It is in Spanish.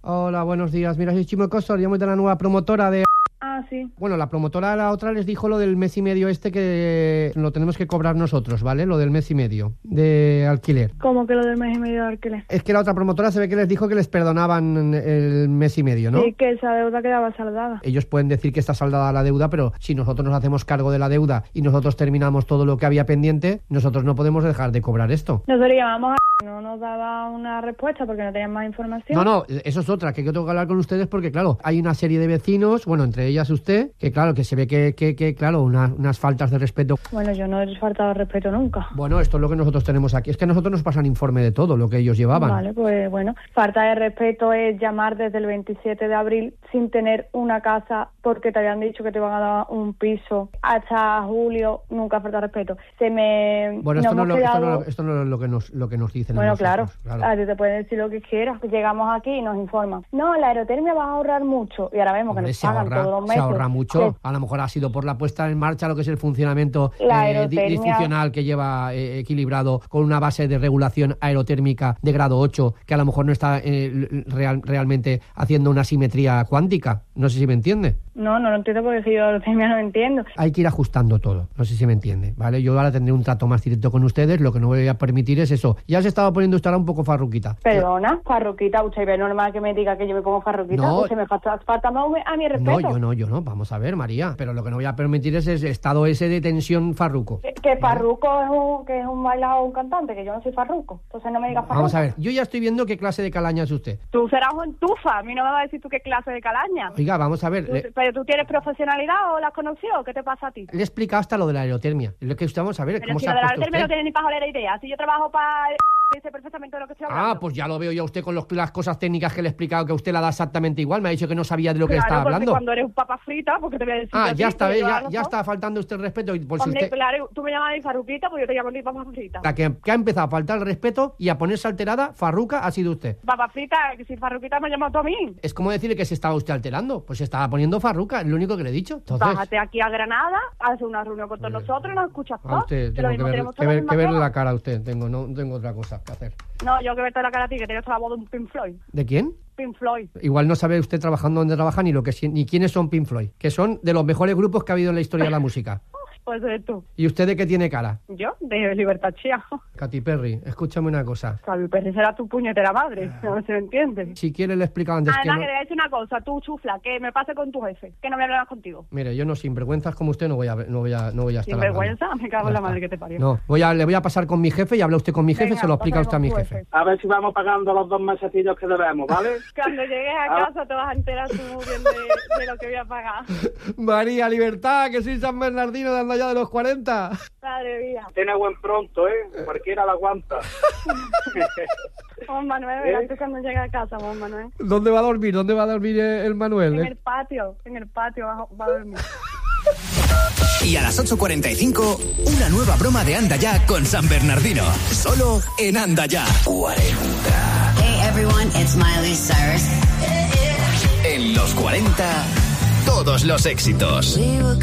Hola, buenos días. Mira, soy Chimo Costor, llamo de la nueva promotora de... Ah, sí. Bueno, la promotora a la otra les dijo lo del mes y medio que lo tenemos que cobrar nosotros, ¿vale? Lo del mes y medio de alquiler. ¿Cómo que lo del mes y medio de alquiler? Es que la otra promotora se ve que les dijo que les perdonaban el mes y medio, ¿no? Sí, que esa deuda quedaba saldada. Ellos pueden decir que está saldada la deuda, pero si nosotros nos hacemos cargo de la deuda y nosotros terminamos todo lo que había pendiente, nosotros no podemos dejar de cobrar esto. Nosotros llamamos a... No nos daba una respuesta porque no tenían más información. No, eso es otra, que yo tengo que hablar con ustedes porque, claro, hay una serie de vecinos, bueno, entre ellas usted, que claro, que se ve que claro, unas faltas de respeto. Bueno, yo no he faltado de respeto nunca. Bueno, esto es lo que nosotros tenemos aquí. Es que a nosotros nos pasan informe de todo lo que ellos llevaban. Vale, pues bueno, falta de respeto es llamar desde el 27 de abril sin tener una casa porque te habían dicho que te iban a dar un piso hasta julio. Nunca falta de respeto. Bueno, esto no es lo que nos dicen. Bueno, claro. A ti te pueden decir lo que quieras. Llegamos aquí y nos informan. No, la aerotermia va a ahorrar mucho. Y ahora vemos que nos pagan todos los meses. Se ahorra mucho. A lo mejor ha sido por la puesta en marcha lo que es el funcionamiento disfuncional que lleva equilibrado con una base de regulación aerotérmica de grado 8 que a lo mejor no está realmente haciendo una simetría cuántica. No sé si me entiende. No lo entiendo porque yo aerotermia no entiendo. Hay que ir ajustando todo. No sé si me entiende, ¿vale? Yo ahora tendré un trato más directo con ustedes. Lo que no voy a permitir es eso. Ya se estaba poniendo usted ahora un poco farruquita. Perdona, farruquita. ¿Usted ve normal que me diga que yo me pongo farruquita? No. ¿Usted me falta a mi respeto? No, yo no. Vamos a ver, María. Pero lo que no voy a permitir es ese estado ese de tensión farruco. Que farruco es un bailado o un cantante, que yo no soy farruco. Entonces no me digas farruco. Vamos a ver. Yo ya estoy viendo qué clase de calaña es usted. Tú serás un entufa. A mí no me vas a decir tú qué clase de calaña. Oiga, vamos a ver. ¿Pero tú tienes profesionalidad o la has conocido? ¿Qué te pasa a ti? Le he explicado hasta lo de la aerotermia. Lo que usted, vamos a ver. Pero ¿Cómo si se lo ha de la puesto aerotermia no usted? tiene ni pajolera idea. Si yo trabajo para... Sé perfectamente de lo que estoy hablando. Pues ya lo veo yo a usted con las cosas técnicas que le he explicado, que usted la da exactamente igual. Me ha dicho que no sabía de lo que estaba hablando. Cuando eres un papa frita, porque te voy a decir... Ya está faltando usted el respeto. Por si usted... Claro, tú me llamas de farruquita, pues yo te llamo de papa frita. La que ha empezado a faltar el respeto y a ponerse alterada, farruca, ha sido usted. Papa frita, que si farruquita me llamas tú a mí. Es como decirle que se estaba usted alterando. Pues se estaba poniendo farruca, es lo único que le he dicho. Entonces... Bájate aquí a Granada, haz una reunión con todos nosotros y nos escuchas A todos. usted, tengo que verle la cara a usted. No tengo otra cosa que hacer. No, yo que verte la cara a ti, que tienes la voz de un Pink Floyd. ¿De quién? Pink Floyd. Igual no sabe usted trabajando donde trabaja ni quiénes son Pink Floyd, que son de los mejores grupos que ha habido en la historia de la música. Pues de tú. ¿Y usted de qué tiene cara? Yo, de Libertad Chía. Katy Perry, escúchame una cosa. Katy Perry será tu puñetera madre, no se entiende. Si quiere le explico antes que no... no... que le voy a decir una cosa, tú chufla, que me pase con tu jefe, que no voy a hablar más contigo. Mire, yo no sinvergüenzas como usted no voy a estar ¿Sinvergüenza? Me cago en la madre que te parió. No, le voy a pasar con mi jefe y habla usted con mi jefe. Venga, se lo explica usted a mi jefe. A ver si vamos pagando los 2 mesecillos que debemos, ¿vale? Cuando llegues a casa te vas a enterar tú muy bien de lo que voy a pagar. María Libertad, que soy San Bernardino de anda ya de los 40. Madre mía. Tiene buen pronto, cualquiera la aguanta. Juan Manuel, verás tú cuando llegue a casa, Juan Manuel. ¿Dónde va a dormir el Manuel? En el patio va a dormir. Y a las 8:45, una nueva broma de Anda Ya con San Bernardino. Solo en Anda Ya. 40. Hey everyone, it's Miley Cyrus. En los 40, todos los éxitos. We were